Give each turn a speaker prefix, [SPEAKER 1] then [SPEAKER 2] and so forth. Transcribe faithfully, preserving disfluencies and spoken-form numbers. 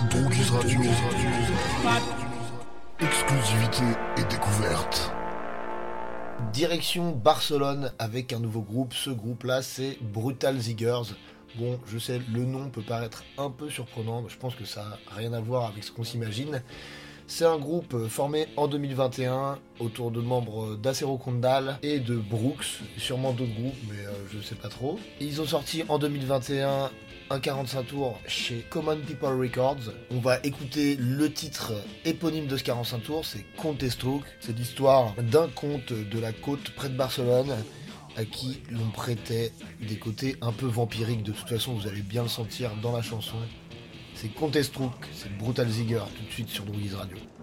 [SPEAKER 1] Droguise Radio. Exclusivité et découverte.
[SPEAKER 2] Direction Barcelone avec un nouveau groupe. Ce groupe-là, c'est Brutal Ziggers. Bon, je sais, le nom peut paraître un peu surprenant, mais je pense que ça n'a rien à voir avec ce qu'on s'imagine. C'est un groupe formé en deux mille vingt et un autour de membres d'Acero Condal et de Brooks, sûrement d'autres groupes, mais euh, je ne sais pas trop. Ils ont sorti en deux mille vingt et un un quarante-cinq tours chez Common People Records. On va écouter le titre éponyme de ce quarante-cinq tours, c'est Contestrook. C'est l'histoire d'un comte de la côte près de Barcelone à qui l'on prêtait des côtés un peu vampiriques. De toute façon, vous allez bien le sentir dans la chanson. C'est Contestrook, c'est Brutal Ziggers, tout de suite sur Droguise Radio.